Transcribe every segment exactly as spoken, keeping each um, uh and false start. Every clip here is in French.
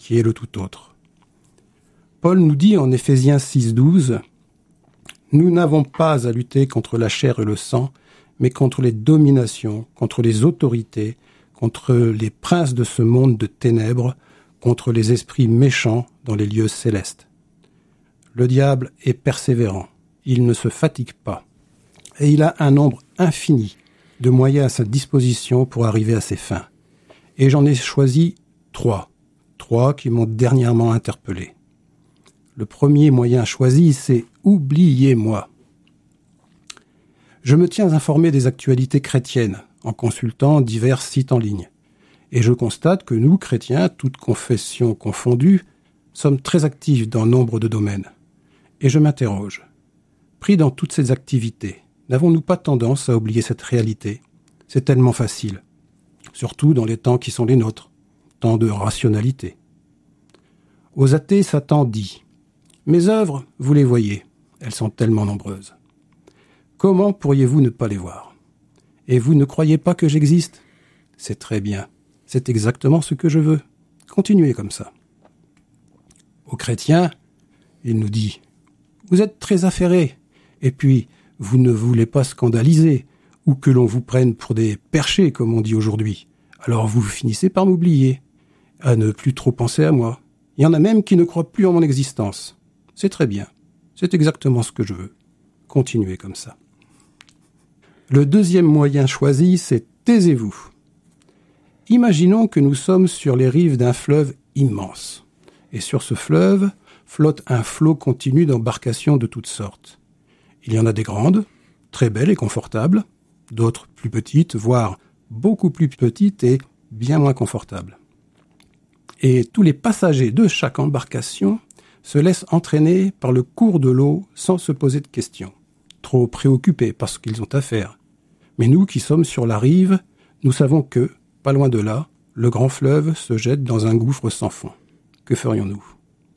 qui est le tout autre. Paul nous dit en Éphésiens six douze, « Nous n'avons pas à lutter contre la chair et le sang, mais contre les dominations, contre les autorités, contre les princes de ce monde de ténèbres, contre les esprits méchants dans les lieux célestes. » Le diable est persévérant, il ne se fatigue pas, et il a un nombre infini de moyens à sa disposition pour arriver à ses fins. Et j'en ai choisi trois, trois qui m'ont dernièrement interpellé. Le premier moyen choisi, c'est « oubliez-moi ». Je me tiens informé des actualités chrétiennes en consultant divers sites en ligne. Et je constate que nous, chrétiens, toutes confessions confondues, sommes très actifs dans nombre de domaines. Et je m'interroge. Pris dans toutes ces activités, n'avons-nous pas tendance à oublier cette réalité ? C'est tellement facile. Surtout dans les temps qui sont les nôtres, temps de rationalité. Aux athées, Satan dit « Mes œuvres, vous les voyez, elles sont tellement nombreuses. Comment pourriez-vous ne pas les voir ? Et vous ne croyez pas que j'existe ? C'est très bien, c'est exactement ce que je veux. Continuez comme ça. » Aux chrétiens, il nous dit « Vous êtes très affairés, et puis vous ne voulez pas scandaliser, ou que l'on vous prenne pour des perchés, comme on dit aujourd'hui. Alors vous finissez par m'oublier, à ne plus trop penser à moi. Il y en a même qui ne croient plus en mon existence. C'est très bien, c'est exactement ce que je veux. Continuez comme ça. » Le deuxième moyen choisi, c'est « taisez-vous ». Imaginons que nous sommes sur les rives d'un fleuve immense. Et sur ce fleuve flotte un flot continu d'embarcations de toutes sortes. Il y en a des grandes, très belles et confortables, d'autres plus petites, voire beaucoup plus petites et bien moins confortables. Et tous les passagers de chaque embarcation se laissent entraîner par le cours de l'eau sans se poser de questions, trop préoccupés par ce qu'ils ont à faire. Mais nous qui sommes sur la rive, nous savons que, pas loin de là, le grand fleuve se jette dans un gouffre sans fond. Que ferions-nous ?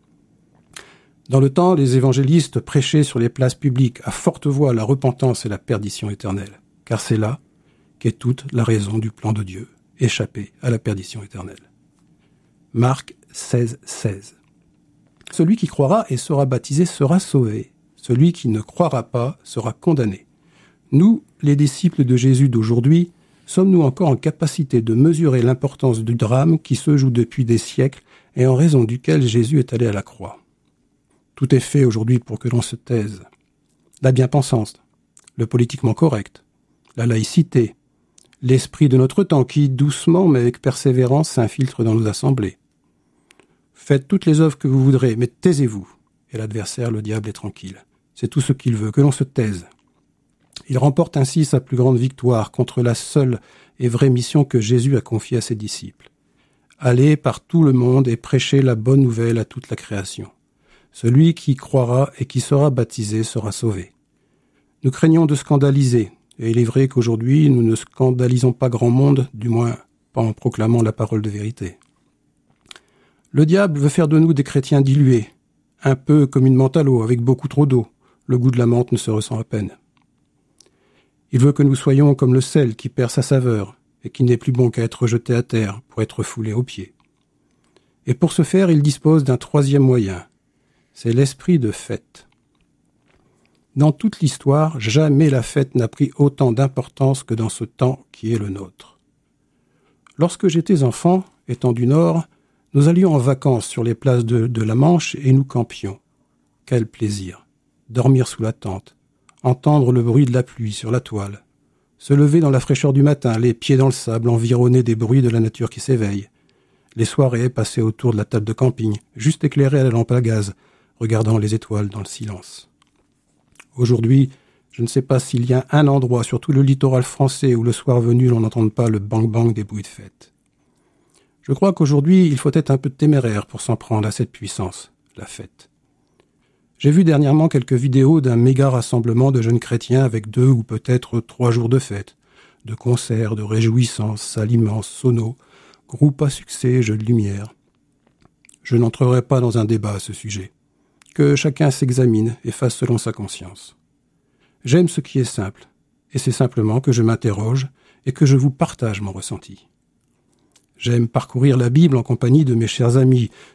Dans le temps, les évangélistes prêchaient sur les places publiques à forte voix la repentance et la perdition éternelle, car c'est là qu'est toute la raison du plan de Dieu, échapper à la perdition éternelle. Marc seize seize. Celui qui croira et sera baptisé sera sauvé. Celui qui ne croira pas sera condamné. Nous, les disciples de Jésus d'aujourd'hui, sommes-nous encore en capacité de mesurer l'importance du drame qui se joue depuis des siècles et en raison duquel Jésus est allé à la croix ? Tout est fait aujourd'hui pour que l'on se taise. La bien-pensance, le politiquement correct, la laïcité, l'esprit de notre temps qui, doucement mais avec persévérance, s'infiltre dans nos assemblées. Faites toutes les œuvres que vous voudrez, mais taisez-vous. Et l'adversaire, le diable, est tranquille. C'est tout ce qu'il veut, que l'on se taise. Il remporte ainsi sa plus grande victoire contre la seule et vraie mission que Jésus a confiée à ses disciples. Allez par tout le monde et prêchez la bonne nouvelle à toute la création. Celui qui croira et qui sera baptisé sera sauvé. Nous craignons de scandaliser, et il est vrai qu'aujourd'hui nous ne scandalisons pas grand monde, du moins pas en proclamant la parole de vérité. Le diable veut faire de nous des chrétiens dilués, un peu comme une menthe à l'eau avec beaucoup trop d'eau. Le goût de la menthe ne se ressent à peine. Il veut que nous soyons comme le sel qui perd sa saveur et qui n'est plus bon qu'à être jeté à terre pour être foulé aux pieds. Et pour ce faire, il dispose d'un troisième moyen. C'est l'esprit de fête. Dans toute l'histoire, jamais la fête n'a pris autant d'importance que dans ce temps qui est le nôtre. Lorsque j'étais enfant, étant du Nord, nous allions en vacances sur les places de, de la Manche et nous campions. Quel plaisir! Dormir sous la tente, entendre le bruit de la pluie sur la toile, se lever dans la fraîcheur du matin, les pieds dans le sable, environnés des bruits de la nature qui s'éveille. Les soirées passées autour de la table de camping, juste éclairées à la lampe à gaz, regardant les étoiles dans le silence. Aujourd'hui, je ne sais pas s'il y a un endroit sur tout le littoral français où le soir venu l'on n'entende pas le bang-bang des bruits de fête. Je crois qu'aujourd'hui, il faut être un peu téméraire pour s'en prendre à cette puissance, la fête. J'ai vu dernièrement quelques vidéos d'un méga rassemblement de jeunes chrétiens avec deux ou peut-être trois jours de fête, de concerts, de réjouissances, salles immenses, sonos, groupes à succès, jeux de lumière. Je n'entrerai pas dans un débat à ce sujet. Que chacun s'examine et fasse selon sa conscience. J'aime ce qui est simple, et c'est simplement que je m'interroge et que je vous partage mon ressenti. J'aime parcourir la Bible en compagnie de mes chers amis,